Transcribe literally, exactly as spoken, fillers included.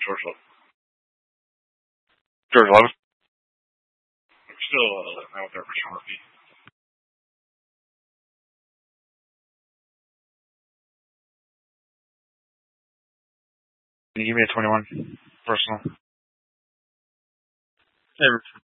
George eleven. George eleven. Still uh, out there for Sharpie. Can you give me a twenty-one personal? Everton.